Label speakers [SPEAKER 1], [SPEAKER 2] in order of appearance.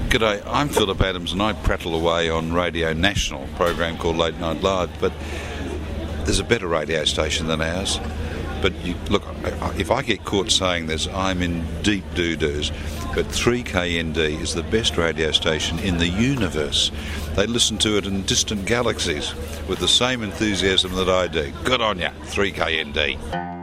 [SPEAKER 1] G'day, I'm Philip Adams and I prattle away on Radio National, a program called Late Night Live, but there's a better radio station than ours. But look, if I get caught saying this, I'm in deep doo-doos. But 3KND is the best radio station in the universe. They listen to it in distant galaxies with the same enthusiasm that I do. Good on ya, 3KND.